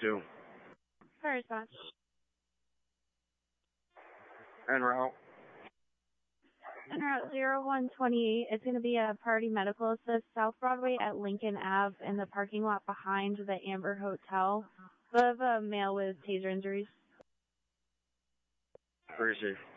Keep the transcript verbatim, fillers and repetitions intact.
two. For response. En route. En route zero one twenty-eight, it's going to be a priority medical assist South Broadway at Lincoln Avenue in the parking lot behind the Amber Hotel. We have a male with taser injuries. Where is he?